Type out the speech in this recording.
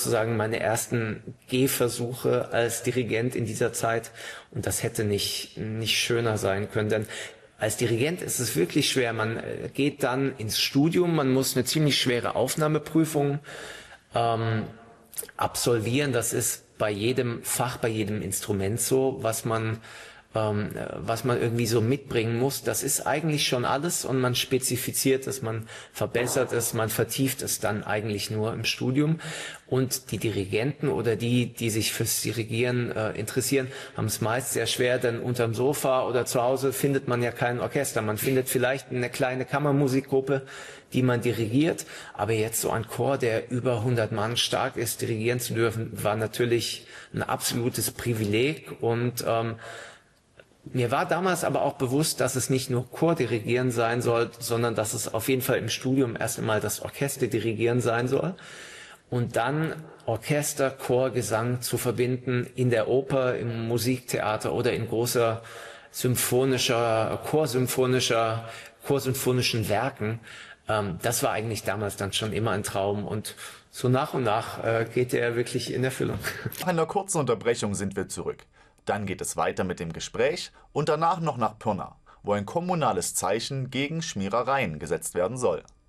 sozusagen meine ersten Gehversuche als Dirigent in dieser Zeit. Und das hätte nicht schöner sein können, denn als Dirigent ist es wirklich schwer. Man geht dann ins Studium, man muss eine ziemlich schwere Aufnahmeprüfung absolvieren. Das ist bei jedem Fach, bei jedem Instrument so, was man irgendwie so mitbringen muss. Das ist eigentlich schon alles und man spezifiziert es, man verbessert es, man vertieft es dann eigentlich nur im Studium. Und die Dirigenten oder die sich fürs Dirigieren interessieren, haben es meist sehr schwer, denn unterm Sofa oder zu Hause findet man ja kein Orchester. Man findet vielleicht eine kleine Kammermusikgruppe, die man dirigiert, aber jetzt so ein Chor, der über 100 Mann stark ist, dirigieren zu dürfen, war natürlich ein absolutes Privileg. Und mir war damals aber auch bewusst, dass es nicht nur Chordirigieren sein soll, sondern dass es auf jeden Fall im Studium erst einmal das Orchesterdirigieren sein soll. Und dann Orchester, Chor, Gesang zu verbinden in der Oper, im Musiktheater oder in großer chorsymphonischen Werken. Das war eigentlich damals dann schon immer ein Traum. Und so nach und nach geht er wirklich in Erfüllung. Nach einer kurzen Unterbrechung sind wir zurück. Dann geht es weiter mit dem Gespräch und danach noch nach Pirna, wo ein kommunales Zeichen gegen Schmierereien gesetzt werden soll.